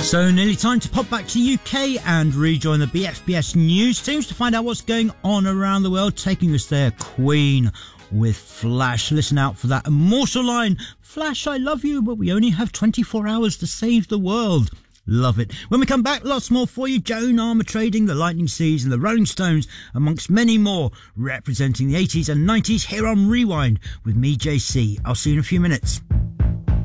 So nearly time to pop back to the UK and rejoin the BFBS news teams to find out what's going on around the world. Taking us there, Queen with Flash. Listen out for that immortal line, Flash, I love you, but we only have 24 hours to save the world. Love it. When we come back, lots more for you. Joan Armatrading, the Lightning Seeds and the Rolling Stones, amongst many more, representing the 80s and 90s here on Rewind with me, JC. I'll see you in a few minutes.